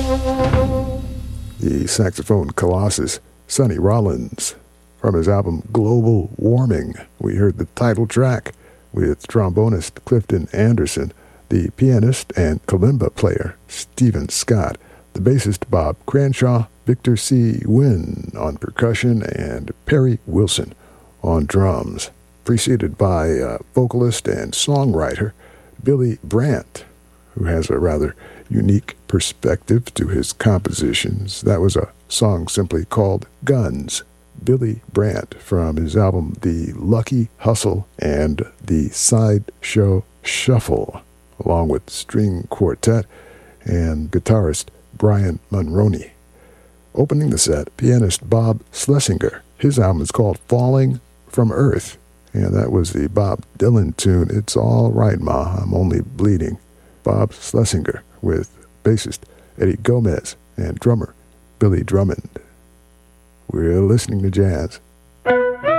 The saxophone colossus, Sonny Rollins. From his album Global Warming, we heard the title track with trombonist Clifton Anderson, the pianist and kalimba player Stephen Scott, the bassist Bob Cranshaw, Victor C. Wynn on percussion, and Perry Wilson on drums, preceded by vocalist and songwriter Billy Brandt, who has a rather unique perspective to his compositions. That was a song simply called Guns. Billy Brandt from his album The Lucky Hustle and The Sideshow Shuffle, along with string quartet and guitarist Brian Mulroney. Opening the set, pianist Bob Schlesinger. His album is called Falling from Earth, and that was the Bob Dylan tune, It's All Right Ma, I'm Only Bleeding. Bob Schlesinger with bassist Eddie Gomez and drummer Billy Drummond. We're listening to jazz.